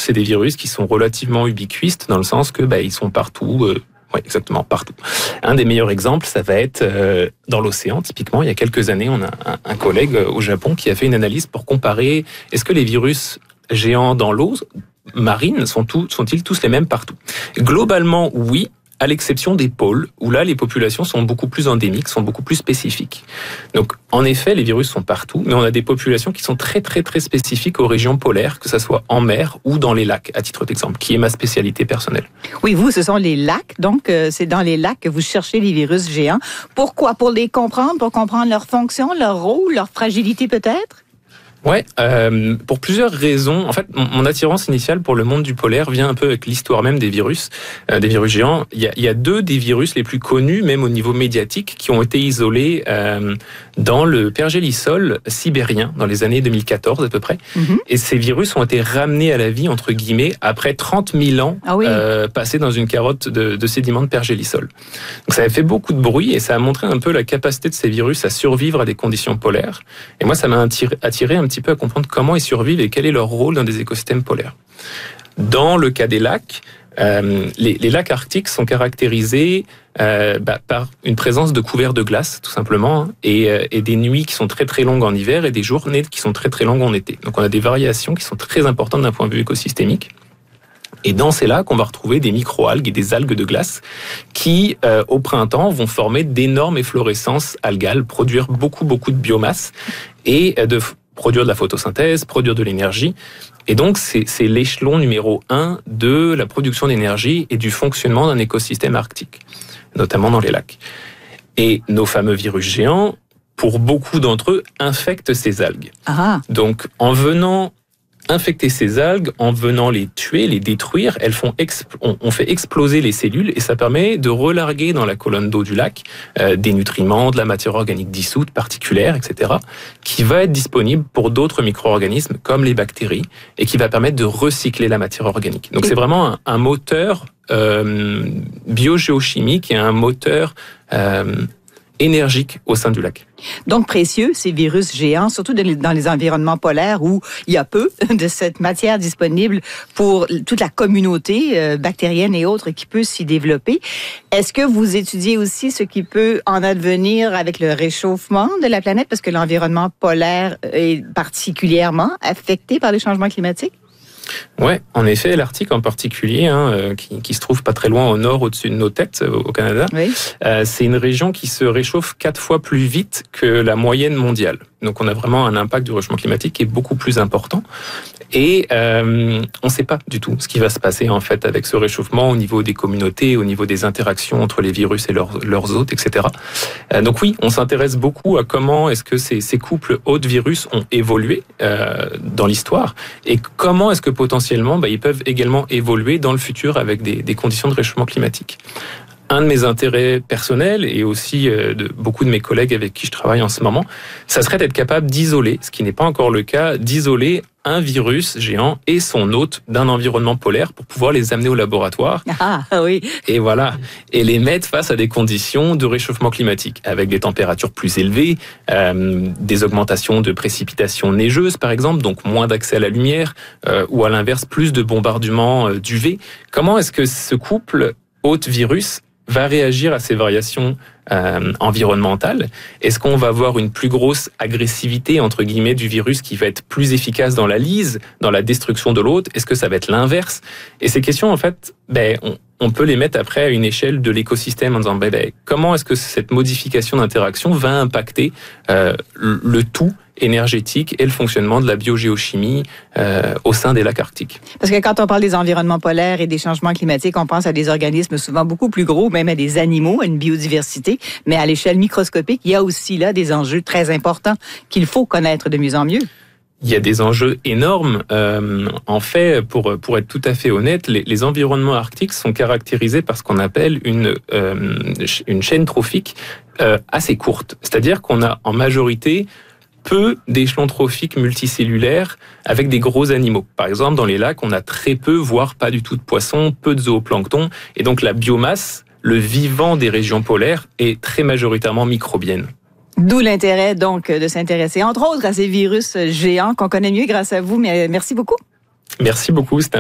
c'est des virus qui sont relativement ubiquistes dans le sens que ils sont partout. Oui, exactement, partout. Un des meilleurs exemples, ça va être dans l'océan. Typiquement, il y a quelques années, on a un collègue au Japon qui a fait une analyse pour comparer est-ce que les virus géants dans l'eau marine sont-ils tous les mêmes partout? Globalement, oui, à l'exception des pôles, où là, les populations sont beaucoup plus endémiques, sont beaucoup plus spécifiques. Donc, en effet, les virus sont partout, mais on a des populations qui sont très, très, très spécifiques aux régions polaires, que ce soit en mer ou dans les lacs, à titre d'exemple, qui est ma spécialité personnelle. Oui, vous, ce sont les lacs, donc c'est dans les lacs que vous cherchez les virus géants. Pourquoi? Pour les comprendre, pour comprendre leur fonction, leur rôle, leur fragilité peut-être? Ouais, pour plusieurs raisons. En fait, mon attirance initiale pour le monde du polaire vient un peu avec l'histoire même des virus géants. Il y a deux des virus les plus connus, même au niveau médiatique, qui ont été isolés dans le pergélisol sibérien dans les années 2014 à peu près. Mm-hmm. Et ces virus ont été ramenés à la vie, entre guillemets, après 30 000 ans passés dans une carotte de sédiments de pergélisol. Donc ça a fait beaucoup de bruit et ça a montré un peu la capacité de ces virus à survivre à des conditions polaires. Et moi, ça m'a attiré un petit peu à comprendre comment ils survivent et quel est leur rôle dans des écosystèmes polaires. Dans le cas des lacs, les lacs arctiques sont caractérisés par une présence de couverts de glace, tout simplement, et des nuits qui sont très très longues en hiver et des journées qui sont très très longues en été. Donc on a des variations qui sont très importantes d'un point de vue écosystémique. Et dans ces lacs, on va retrouver des microalgues et des algues de glace qui, au printemps, vont former d'énormes efflorescences algales, produire beaucoup de biomasse et produire de la photosynthèse, produire de l'énergie. Et donc, c'est l'échelon numéro 1 de la production d'énergie et du fonctionnement d'un écosystème arctique, notamment dans les lacs. Et nos fameux virus géants, pour beaucoup d'entre eux, infectent ces algues. Ah. Donc, en venant infecter ces algues, en venant les tuer, les détruire, on fait exploser les cellules et ça permet de relarguer dans la colonne d'eau du lac des nutriments, de la matière organique dissoute particulière, etc., qui va être disponible pour d'autres micro-organismes comme les bactéries et qui va permettre de recycler la matière organique. Donc c'est vraiment un moteur biogéochimique et un moteur énergique au sein du lac. Donc précieux, ces virus géants, surtout dans les environnements polaires où il y a peu de cette matière disponible pour toute la communauté bactérienne et autres qui peut s'y développer. Est-ce que vous étudiez aussi ce qui peut en advenir avec le réchauffement de la planète parce que l'environnement polaire est particulièrement affecté par les changements climatiques? Ouais, en effet, l'Arctique en particulier, qui se trouve pas très loin au nord, au-dessus de nos têtes, au Canada, oui. C'est une région qui se réchauffe 4 fois plus vite que la moyenne mondiale. Donc on a vraiment un impact du réchauffement climatique qui est beaucoup plus important. Et on ne sait pas du tout ce qui va se passer en fait avec ce réchauffement au niveau des communautés, au niveau des interactions entre les virus et leurs hôtes, etc. Donc oui, on s'intéresse beaucoup à comment est-ce que ces couples hôtes-virus ont évolué dans l'histoire et comment est-ce que potentiellement ils peuvent également évoluer dans le futur avec des conditions de réchauffement climatique. Un de mes intérêts personnels et aussi de beaucoup de mes collègues avec qui je travaille en ce moment, ça serait d'être capable d'isoler, ce qui n'est pas encore le cas, d'isoler un virus géant et son hôte d'un environnement polaire pour pouvoir les amener au laboratoire. Ah oui. Et voilà, et les mettre face à des conditions de réchauffement climatique avec des températures plus élevées, des augmentations de précipitations neigeuses par exemple, donc moins d'accès à la lumière, ou à l'inverse plus de bombardements d'UV. Comment est-ce que ce couple hôte-virus va réagir à ces variations environnementales? Est-ce qu'on va avoir une plus grosse agressivité, entre guillemets, du virus qui va être plus efficace dans la lyse, dans la destruction de l'hôte? Est-ce que ça va être l'inverse? Et ces questions, en fait, on peut les mettre après à une échelle de l'écosystème en disant comment est-ce que cette modification d'interaction va impacter le tout énergétique et le fonctionnement de la biogéochimie au sein des lacs arctiques. Parce que quand on parle des environnements polaires et des changements climatiques, on pense à des organismes souvent beaucoup plus gros, même à des animaux, à une biodiversité, mais à l'échelle microscopique, il y a aussi là des enjeux très importants qu'il faut connaître de mieux en mieux. Il y a des enjeux énormes. En fait, pour être tout à fait honnête, les environnements arctiques sont caractérisés par ce qu'on appelle une chaîne trophique assez courte. C'est-à-dire qu'on a en majorité peu d'échelons trophiques multicellulaires avec des gros animaux. Par exemple, dans les lacs, on a très peu, voire pas du tout de poissons, peu de zooplancton, et donc la biomasse, le vivant des régions polaires, est très majoritairement microbienne. D'où l'intérêt donc de s'intéresser entre autres à ces virus géants qu'on connaît mieux grâce à vous. Mais merci beaucoup. Merci beaucoup.